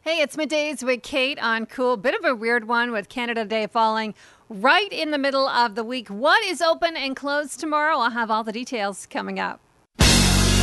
Hey, it's Middays with Kate on Cool. Bit of a weird one with Canada Day falling right in the middle of the week. What is open and closed tomorrow? I'll have all the details coming up.